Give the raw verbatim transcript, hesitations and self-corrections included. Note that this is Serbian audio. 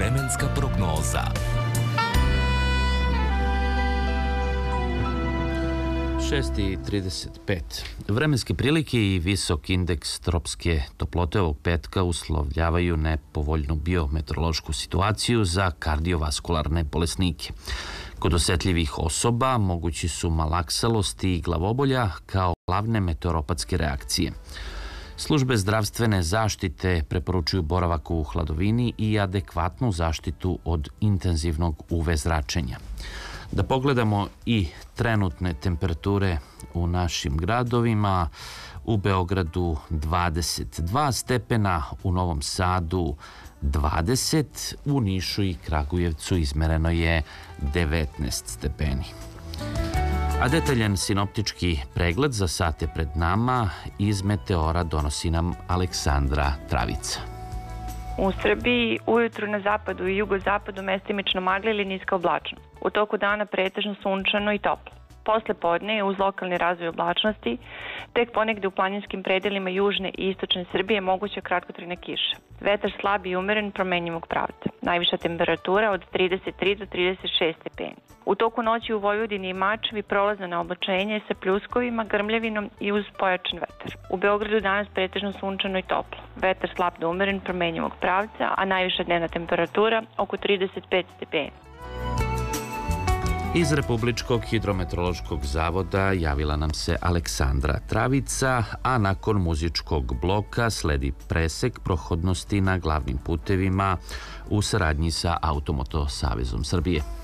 Vremenska prognoza. šest i trideset pet. Vremenske prilike i visok indeks tropske toplote ovog petka uslovljavaju nepovoljnu biometeorološku situaciju za kardiovaskularne bolesnike. Kod osetljivih osoba mogući su malaksalost i glavobolja kao glavne meteoropatske reakcije. Službe zdravstvene zaštite preporučuju boravak u hladovini i adekvatnu zaštitu od intenzivnog U V zračenja. Da pogledamo i trenutne temperature u našim gradovima. U Beogradu dvadeset dva stepena, u Novom Sadu dvadeset, u Nišu i Kragujevcu izmereno je devetnaest stepeni. A detaljan sinoptički pregled za sate pred nama iz Meteora donosi nam Aleksandra Travica. U Srbiji ujutru na zapadu i jugozapadu mestimično magla ili niska oblačnost. U toku dana pretežno sunčano i toplo. Posle podne uz lokalni razvoj oblačnosti, tek ponegde u planinskim predelima južne i istočne Srbije moguća kratkotrajna kiša. Vetar slab i umeren promenjivog pravca. Najviša temperatura od trideset tri do trideset šest stepeni. U toku noći u Vojvodini i Mačvi prolazno na oblačenje sa pljuskovima, grmljavinom i uz pojačan vetar. U Beogradu danas pretežno sunčano i toplo. Vetar slab do umeren promenjivog pravca, a najviša dnevna temperatura oko trideset pet stepeni. Iz Republičkog hidrometeorološkog zavoda javila nam se Aleksandra Travica, a nakon muzičkog bloka sledi presek prohodnosti na glavnim putevima u saradnji sa Automoto Savezom Srbije.